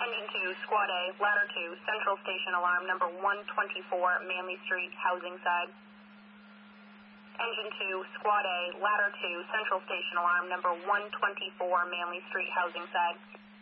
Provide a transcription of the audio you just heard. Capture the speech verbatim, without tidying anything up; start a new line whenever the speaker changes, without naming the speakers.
Engine two, Squad A, Ladder two, Central Station Alarm number one twenty-four, Manley Street, housing side. Engine two, Squad A, Ladder two, Central Station Alarm number one twenty-four, Manley Street, housing side.